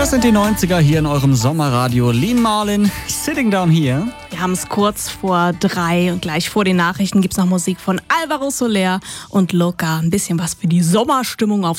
Das sind die 90er hier in eurem Sommerradio. Lean Marlin, Sitting Down Here. Wir haben es kurz vor 3 und gleich vor den Nachrichten gibt es noch Musik von Alvaro Soler und Loca. Ein bisschen was für die Sommerstimmung auf